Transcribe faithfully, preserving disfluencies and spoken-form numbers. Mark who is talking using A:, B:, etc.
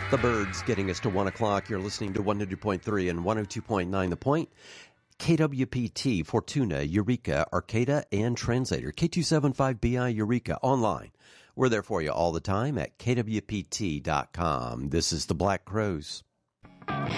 A: The Birds getting us to one o'clock. You're listening to one hundred point three and one oh two point nine The Point. K W P T, Fortuna, Eureka, Arcata, and Translator. K two seventy-five B I Eureka online. We're there for you all the time at K W P T dot com. This is the Black Crowes.